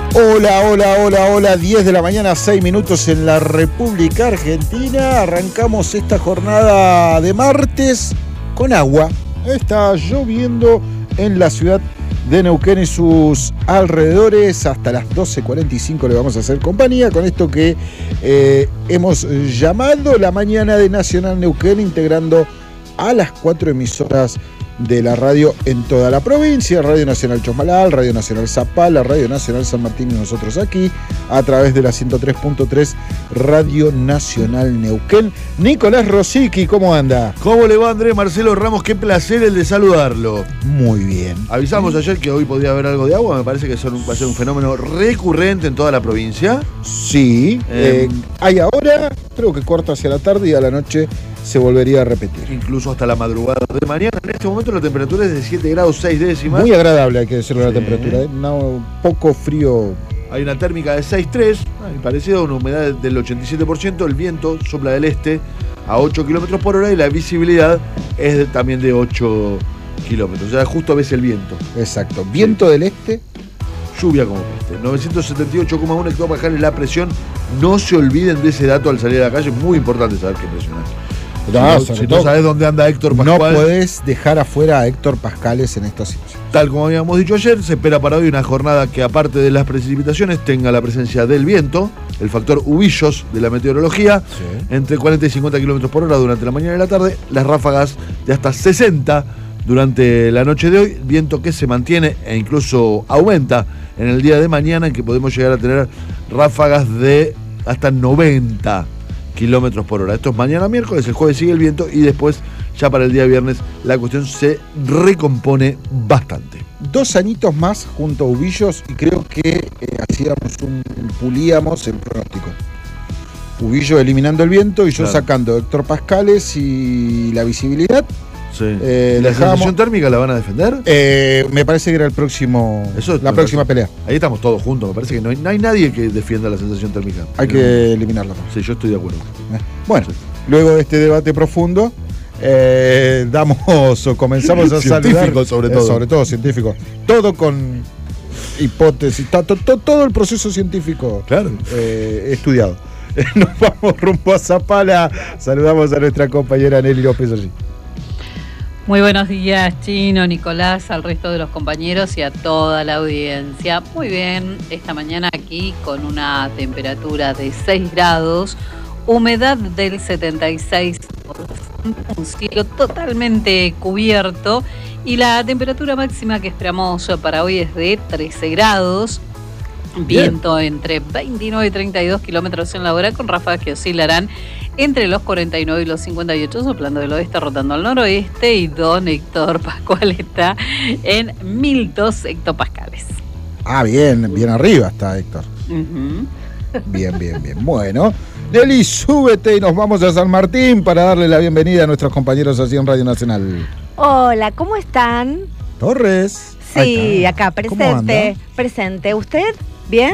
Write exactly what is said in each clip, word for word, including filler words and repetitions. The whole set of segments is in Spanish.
Hola, hola, hola, hola, diez de la mañana, seis minutos en la República Argentina. Arrancamos esta jornada de martes con agua. Está lloviendo en la ciudad de Neuquén y sus alrededores. Hasta las doce cuarenta y cinco le vamos a hacer compañía con esto que eh, hemos llamado la mañana de Nacional Neuquén, integrando a las cuatro emisoras de la radio en toda la provincia: Radio Nacional Chosmalal, Radio Nacional Zapala, Radio Nacional San Martín y nosotros aquí a través de la ciento tres punto tres Radio Nacional Neuquén. Nicolás Rosicky, ¿cómo anda? ¿Cómo le va, Andrés Marcelo Ramos? Qué placer el de saludarlo. Muy bien. Avisamos ayer que hoy podría haber algo de agua. Me parece que son, va a ser un fenómeno recurrente en toda la provincia. Sí, eh, eh, hay ahora, creo que corta hacia la tarde y a la noche se volvería a repetir. Incluso hasta la madrugada de mañana. En este momento la temperatura es de siete grados seis décimas. Muy agradable, hay que decirlo, sí. La temperatura, ¿eh? No, poco frío. Hay una térmica de seis coma tres, parecido a una humedad del ochenta y siete por ciento. El viento sopla del este a ocho kilómetros por hora y la visibilidad es de, también de ocho kilómetros. O sea, justo ves el viento. Exacto. Viento sí. Del este. Lluvia como este. novecientos setenta y ocho coma uno hectopascales la presión. No se olviden de ese dato al salir a la calle. Es muy importante saber qué presión es. No, si no, si no sabes dónde anda Héctor Pascual, no puedes dejar afuera a Héctor Pascales en esta situación. Tal como habíamos dicho ayer, se espera para hoy una jornada que, aparte de las precipitaciones, tenga la presencia del viento, el factor hubillos de la meteorología, sí. Entre cuarenta y cincuenta kilómetros por hora durante la mañana y la tarde, las ráfagas de hasta sesenta durante la noche de hoy, viento que se mantiene e incluso aumenta en el día de mañana, en que podemos llegar a tener ráfagas de hasta noventa kilómetros por hora. Esto es mañana miércoles, el jueves sigue el viento y después, ya para el día viernes, la cuestión se recompone bastante. Dos añitos más junto a Ubillos y creo que eh, hacíamos un, pulíamos el pronóstico. Ubillo eliminando el viento y yo claro. Sacando Héctor Pascales y la visibilidad. Sí. Eh, ¿La dejábamos... sensación térmica la van a defender? Eh, me parece que era el próximo, Eso la próxima parece. pelea. Ahí estamos todos juntos. Me parece que no hay, no hay nadie que defienda la sensación térmica. Hay que no. eliminarla. Sí, yo estoy de acuerdo. Eh. Bueno, sí. Luego de este debate profundo, eh, damos o comenzamos a saludar. Científico, sobre todo. Eh, sobre todo científico. Todo con hipótesis, to, to, to, todo el proceso científico claro. eh, estudiado. Nos vamos rumbo a Zapala. Saludamos a nuestra compañera Nelly López allí. Muy buenos días, Chino, Nicolás, al resto de los compañeros y a toda la audiencia. Muy bien, esta mañana aquí con una temperatura de seis grados, humedad del setenta y seis por ciento, un cielo totalmente cubierto y la temperatura máxima que esperamos para hoy es de trece grados. Viento Bien. Entre veintinueve y treinta y dos kilómetros en la hora, con ráfagas que oscilarán entre los cuarenta y nueve y los cincuenta y ocho, soplando del oeste, rotando al noroeste, y don Héctor Pascual está en mil dos hectopascales. Ah, bien, bien arriba está Héctor. Uh-huh. Bien, bien, bien. Bueno, Nelly, súbete y nos vamos a San Martín para darle la bienvenida a nuestros compañeros así en Radio Nacional. Hola, ¿cómo están? Torres. Sí, acá, presente, presente. ¿Usted? ¿Bien?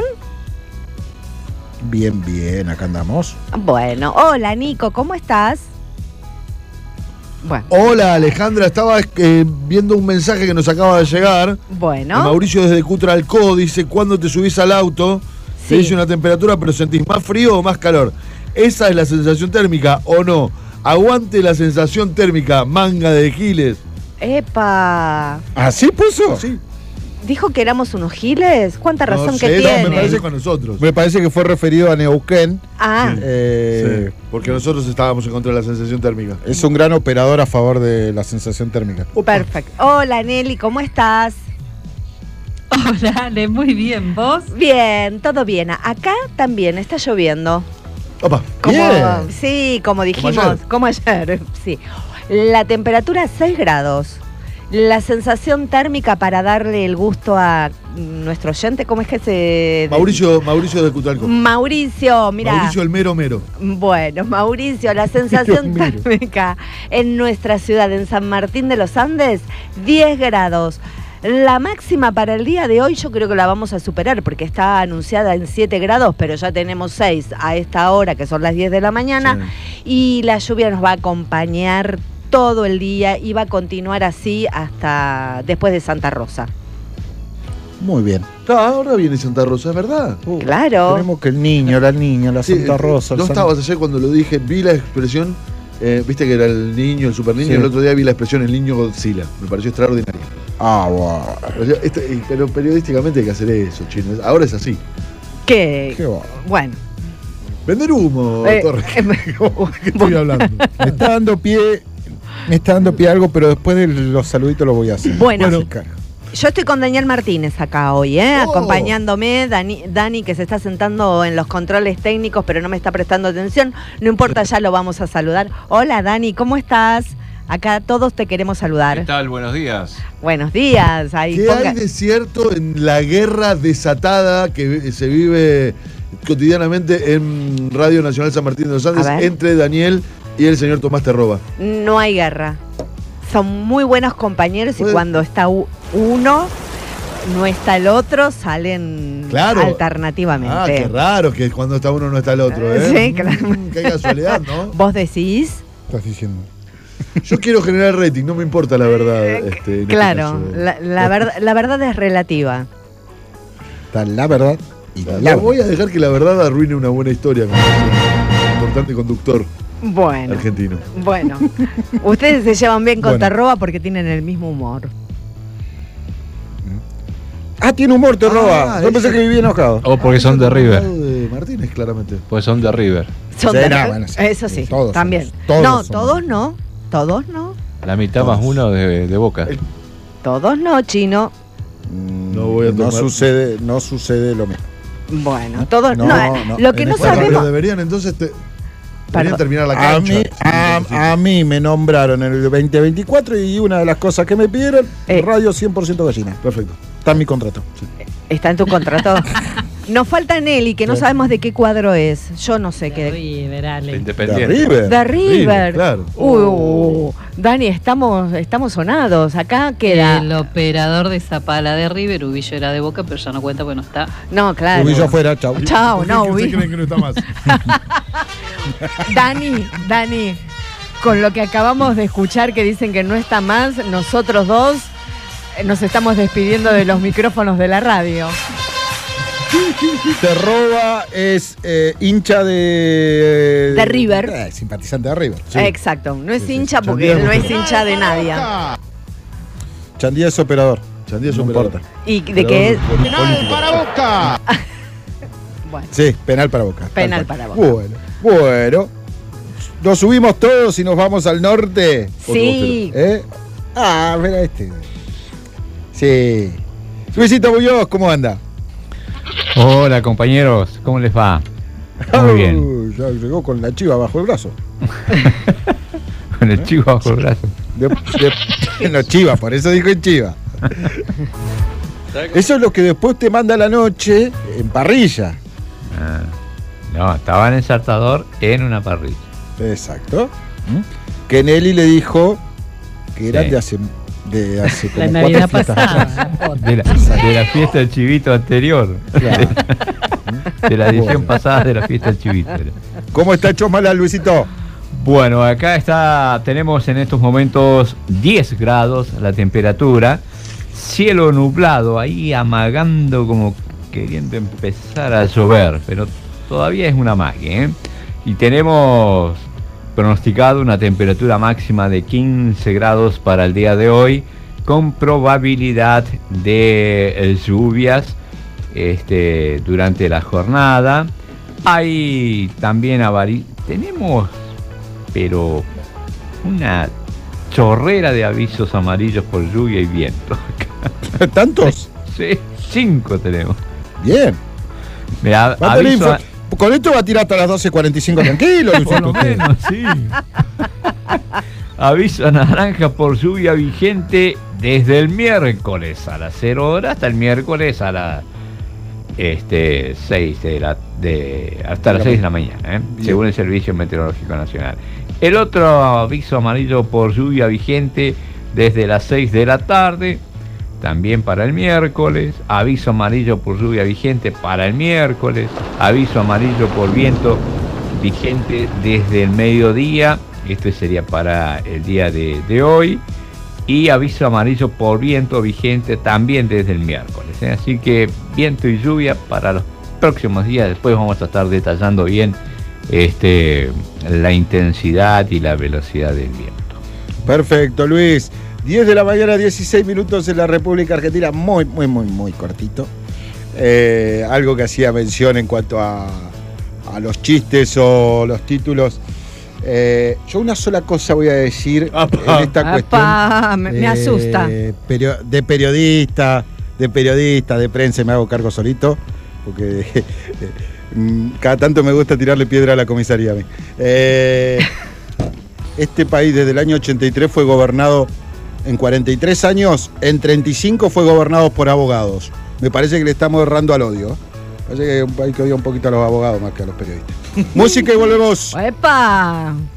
Bien, bien, acá andamos. Bueno, hola Nico, ¿cómo estás? Bueno. Hola Alejandra, estaba eh, viendo un mensaje que nos acaba de llegar. Bueno. Mauricio desde Cutralcó dice: ¿cuándo te subís al auto? Sí. Te dice una temperatura, pero sentís más frío o más calor. ¿Esa es la sensación térmica o no? Aguante la sensación térmica, manga de giles. ¡Epa! ¿Así puso? Sí. ¿Dijo que éramos unos giles? ¿Cuánta razón no que sé, tiene? No, me parece con nosotros. Me parece que fue referido a Neuquén. Ah. Sí. Eh, sí, porque nosotros estábamos en contra de la sensación térmica. Es un gran operador a favor de la sensación térmica. Perfecto. Hola Nelly, ¿cómo estás? Hola Ale, muy bien, ¿vos? Bien, todo bien. Acá también está lloviendo. Opa. Como, bien. Sí, como dijimos, como ayer. Como ayer sí. La temperatura seis grados. La sensación térmica, para darle el gusto a nuestro oyente, ¿cómo es que se...? Mauricio, Mauricio de Cutralcó. Mauricio, mira. Mauricio el mero mero. Bueno, Mauricio, la sensación térmica en nuestra ciudad, en San Martín de los Andes, diez grados. La máxima para el día de hoy yo creo que la vamos a superar porque está anunciada en siete grados, pero ya tenemos seis a esta hora, que son las diez de la mañana, sí. Y la lluvia nos va a acompañar todo el día y va a continuar así hasta después de Santa Rosa. Muy bien. Ah, ahora viene Santa Rosa, es verdad. Uh, Claro. Tenemos que el niño, la niña, la Sí, Santa eh, Rosa. el No San- estabas ayer cuando lo dije, vi la expresión, eh, viste que era el niño, el super niño, Sí. el otro día vi la expresión el niño Godzilla. Me pareció extraordinaria. Ah, wow. O sea, esto- eh, pero periodísticamente hay que hacer eso, chino. Ahora es así. Que, Qué va. bueno. Vender humo, Eh, Torres. eh, ¿Qué estoy hablando? Me está dando pie. Me está dando pie algo, pero después de los saluditos lo voy a hacer. Bueno. Sí, cara. Yo estoy con Daniel Martínez acá hoy, ¿eh? Oh. Acompañándome. Dani, Dani, que se está sentando en los controles técnicos, pero no me está prestando atención. No importa, ya lo vamos a saludar. Hola, Dani, ¿cómo estás? Acá todos te queremos saludar. ¿Qué tal? Buenos días. Buenos días. Ahí ¿Qué ponga- hay de cierto en la guerra desatada que se vive cotidianamente en Radio Nacional San Martín de los Andes A ver. entre Daniel y el señor Tomás Terroba? No hay guerra. Son muy buenos compañeros y Puede- cuando está u- uno, no está el otro, salen Claro. alternativamente. Ah, qué raro que cuando está uno no está el otro, ¿eh? Sí, claro. Mm, qué casualidad, ¿no? ¿Vos decís? Estás diciendo. Yo quiero generar rating, no me importa la verdad. Este, en este Claro, caso. la, la verdad, la verdad es relativa. Está la verdad y la, No verdad. voy a dejar que la verdad arruine una buena historia con ese importante conductor Bueno, argentino. bueno. Ustedes se llevan bien con Bueno. Terroba porque tienen el mismo humor. Ah, tiene humor, te Ah, roba. Yo pensé ese- que vivía enojado. O porque son de River. De Martínez, claramente. Pues son de River. Son Sí, de- no, bueno, sí. Eso sí, Todos también. somos, todos no, somos. todos no. Todos no. La mitad más Todos. uno de, de Boca. El- Todos no, Chino. Mm, No voy a no tomar. sucede, no sucede lo mismo. Bueno, todos No, no. eh, no. Lo que En no el- Bueno, sabemos. pero deberían entonces te- deberían Perdón. terminar la A cancha. mí, a, a mí me nombraron en el veinte veinticuatro y una de las cosas que me pidieron, Eh. radio cien por ciento gallina. Perfecto. Está en mi contrato. Está en tu contrato. Nos falta Nelly, que no Sí. sabemos de qué cuadro es. Yo no sé De qué. River, Ale. De Independiente. River. De River. claro. Uh, Dani, estamos, estamos sonados. Acá queda. El operador de Zapala de River, Ubillo era de Boca, pero ya no cuenta porque no está. No, claro. Ubillo afuera, chau. Chao, no, ¿Por qué Ubillo. creen que no está más? Dani, Dani, con lo que acabamos de escuchar que dicen que no está más, nosotros dos eh, nos estamos despidiendo de los micrófonos de la radio. Terroba es eh, hincha de. De River. Eh, simpatizante de River. Sí. Exacto, no es Sí, sí. hincha porque Chandía- no es hincha de nadie. Chandía es operador. Chandía es No un importa. ¿Y de qué es? Boca! Bueno, Sí, penal para Boca. Penal Tal cual. para Boca. Bueno, bueno. Nos subimos todos y nos vamos al norte. sí. ¿Eh? Ah, mira este. Sí. Luisito Muñoz, ¿cómo anda? Hola compañeros, ¿cómo les va? Muy bien. Uh, ya llegó con la chiva bajo el brazo. Con el chivo bajo el brazo. De, de- no, chiva, por eso dijo en chiva. Eso es lo que después te manda a la noche en parrilla. Ah, no, estaba en el ensartador en una parrilla. Exacto. Que Nelly le dijo que eran Sí. de hace, de hace como La cuatro Navidad fiestas pasada. atrás. De la, de la fiesta del chivito anterior. Claro. De la edición Bueno. pasada de la fiesta del chivito. era. ¿Cómo está Chosmala, Luisito? Bueno, acá está, tenemos en estos momentos diez grados la temperatura, cielo nublado, ahí amagando como queriendo empezar a llover, pero todavía es una magia, ¿eh? Y tenemos pronosticado una temperatura máxima de quince grados para el día de hoy, con probabilidad de eh, lluvias este, durante la jornada. Hay también avari- tenemos pero una chorrera de avisos amarillos por lluvia y viento. ¿Tantos? Sí, cinco tenemos. Bien. Mira, Va a tener aviso, info- Con esto va a tirar hasta las doce cuarenta y cinco tranquilo, por Luisito. lo usted. menos, sí. Aviso naranja por lluvia vigente desde el miércoles a las cero horas hasta el miércoles a las este, seis de la, de, hasta las seis de la mañana, ¿eh? Según el Servicio Meteorológico Nacional. El otro aviso amarillo por lluvia vigente desde las seis de la tarde, también para el miércoles. Aviso amarillo por lluvia vigente para el miércoles. Aviso amarillo por viento vigente desde el mediodía. Este sería para el día de, de hoy. y aviso amarillo por viento vigente también desde el miércoles, ¿eh? Así que viento y lluvia para los próximos días. Después vamos a estar detallando bien este, la intensidad y la velocidad del viento. Perfecto, Luis. diez de la mañana, dieciséis minutos en la República Argentina. Muy, muy, muy, muy cortito. Eh, algo que hacía mención en cuanto a, a los chistes o los títulos. Eh, yo una sola cosa voy a decir Apa. en esta Apa, cuestión. me, me asusta. Eh, perio- de periodista, de periodista, de prensa, me hago cargo solito, porque eh, cada tanto me gusta tirarle piedra a la comisaría a mí. Eh, este país desde el año ochenta y tres fue gobernado en cuarenta y tres años, en treinta y cinco fue gobernado por abogados. Me parece que le estamos errando al odio. Parece que hay que odiar un poquito a los abogados más que a los periodistas. Música y volvemos. ¡Epa!